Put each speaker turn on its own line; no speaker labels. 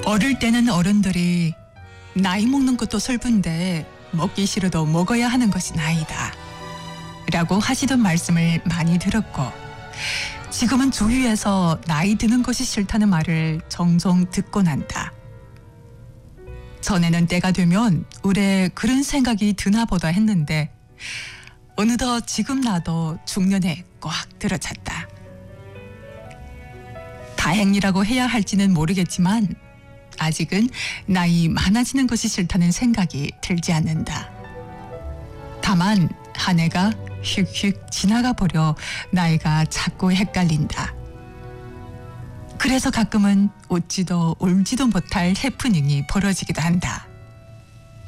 어릴 때는 어른들이 나이 먹는 것도 슬픈데 먹기 싫어도 먹어야 하는 것이 나이다 라고 하시던 말씀을 많이 들었고, 지금은 주위에서 나이 드는 것이 싫다는 말을 종종 듣곤 한다. 전에는 때가 되면 의뢰 그런 생각이 드나 보다 했는데 어느덧 지금 나도 중년에 꽉 들어찼다. 다행이라고 해야 할지는 모르겠지만 아직은 나이 많아지는 것이 싫다는 생각이 들지 않는다. 다만 한 해가 휙휙 지나가 버려 나이가 자꾸 헷갈린다. 그래서 가끔은 웃지도 울지도 못할 해프닝이 벌어지기도 한다.